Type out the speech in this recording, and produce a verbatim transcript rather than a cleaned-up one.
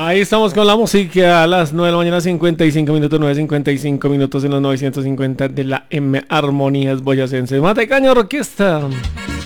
Ahí estamos con la música a las nueve de la mañana, cincuenta y cinco minutos, nueve cincuenta y cinco minutos en los novecientos cincuenta de la M Armonías Boyacense. Mate Caña Orquesta.